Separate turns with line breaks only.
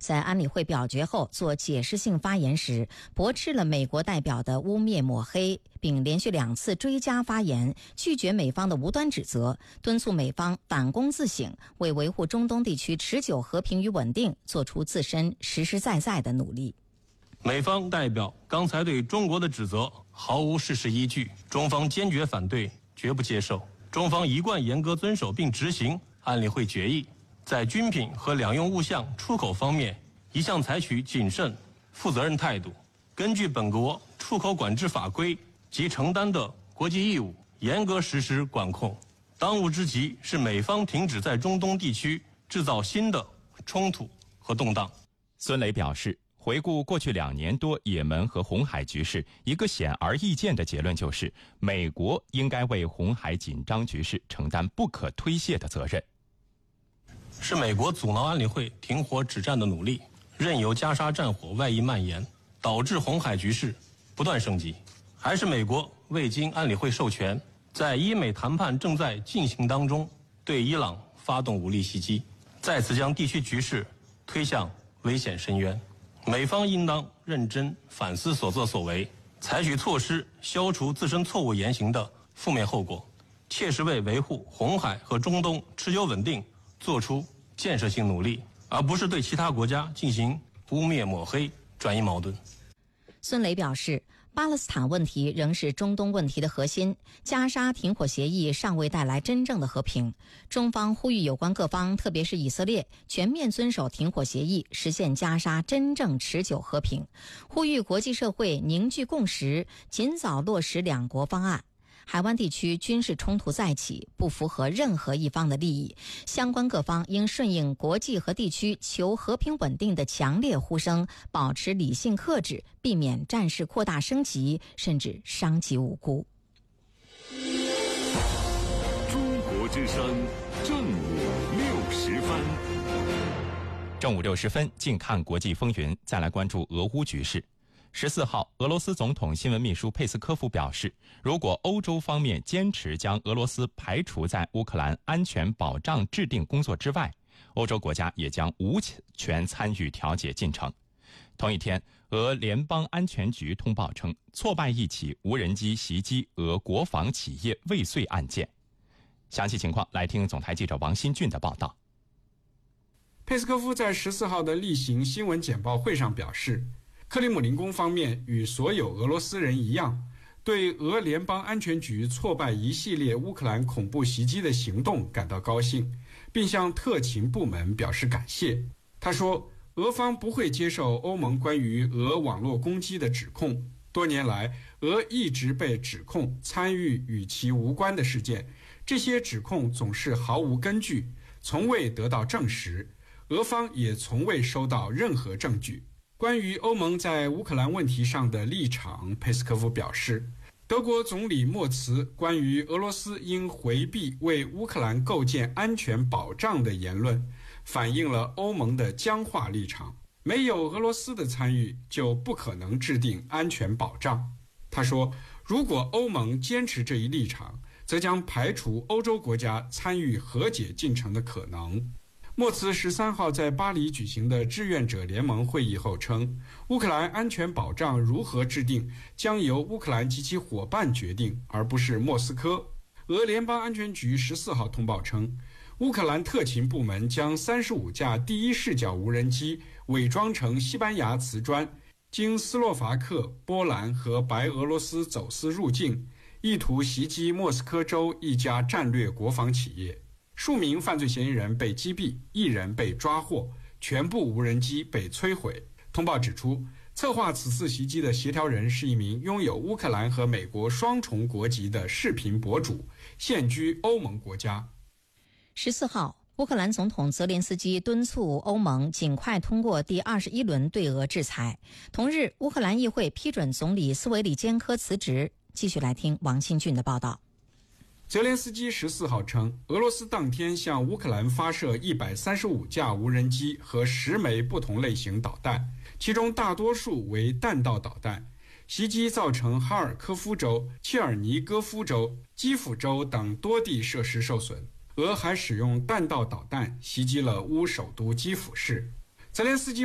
在安理会表决后做解释性发言时，驳斥了美国代表的污蔑抹黑，并连续2次追加发言，拒绝美方的无端指责，敦促美方反躬自省，为维护中东地区持久和平与稳定做出自身实实在在的努力。
美方代表刚才对中国的指责毫无事实依据，中方坚决反对，绝不接受。中方一贯严格遵守并执行安理会决议，在军品和两用物项出口方面一向采取谨慎、负责任态度，根据本国出口管制法规及承担的国际义务，严格实施管控。当务之急是美方停止在中东地区制造新的冲突和动荡。
孙磊表示，回顾过去2年多也门和红海局势，一个显而易见的结论就是，美国应该为红海紧张局势承担不可推卸的责任。
是美国阻挠安理会停火止战的努力，任由加沙战火外溢蔓延，导致红海局势不断升级，还是美国未经安理会授权，在伊美谈判正在进行当中，对伊朗发动武力袭击，再次将地区局势推向危险深渊。美方应当认真反思所作所为，采取措施消除自身错误言行的负面后果，切实为维护红海和中东持久稳定做出建设性努力，而不是对其他国家进行污蔑抹黑、转移矛盾。
孙磊表示，巴勒斯坦问题仍是中东问题的核心，加沙停火协议尚未带来真正的和平。中方呼吁有关各方，特别是以色列，全面遵守停火协议，实现加沙真正持久和平，呼吁国际社会凝聚共识，尽早落实2国方案。海湾地区军事冲突再起，不符合任何一方的利益，相关各方应顺应国际和地区求和平稳定的强烈呼声，保持理性克制，避免战事扩大升级，甚至伤及无辜。
中国之声正午60分。
正午60分，近看国际风云，再来关注俄乌局势。14号，俄罗斯总统新闻秘书佩斯科夫表示，如果欧洲方面坚持将俄罗斯排除在乌克兰安全保障制定工作之外，欧洲国家也将无权参与调解进程。同一天，俄联邦安全局通报称，挫败一起无人机袭击俄国防企业未遂案件。详细情况来听总台记者王新俊的报道。
佩斯科夫在14号的例行新闻简报会上表示，克里姆林宫方面与所有俄罗斯人一样，对俄联邦安全局挫败一系列乌克兰恐怖袭击的行动感到高兴，并向特勤部门表示感谢。他说，俄方不会接受欧盟关于俄网络攻击的指控。多年来，俄一直被指控参与与其无关的事件，这些指控总是毫无根据，从未得到证实，俄方也从未收到任何证据。关于欧盟在乌克兰问题上的立场，佩斯科夫表示，德国总理默茨关于俄罗斯应回避为乌克兰构建安全保障的言论，反映了欧盟的僵化立场。没有俄罗斯的参与，就不可能制定安全保障。他说，如果欧盟坚持这一立场，则将排除欧洲国家参与和解进程的可能。默茨13号在巴黎举行的志愿者联盟会议后称，乌克兰安全保障如何制定将由乌克兰及其伙伴决定，而不是莫斯科。俄联邦安全局14号通报称，乌克兰特勤部门将35架第一视角无人机伪装成西班牙瓷砖，经斯洛伐克、波兰和白俄罗斯走私入境，意图袭击莫斯科州一家战略国防企业。数名犯罪嫌疑人被击毙，1人被抓获，全部无人机被摧毁。通报指出，策划此次袭击的协调人是一名拥有乌克兰和美国双重国籍的视频博主，现居欧盟国家。
14号，乌克兰总统泽连斯基敦促欧盟尽快通过第21轮对俄制裁。同日，乌克兰议会批准总理斯维里坚科辞职。继续来听王清俊的报道。
泽连斯基14号称，俄罗斯当天向乌克兰发射135架无人机和10枚不同类型导弹，其中大多数为弹道导弹。袭击造成哈尔科夫州、切尔尼戈夫州、基辅州等多地设施受损。俄还使用弹道导弹袭击了乌首都基辅市。泽连斯基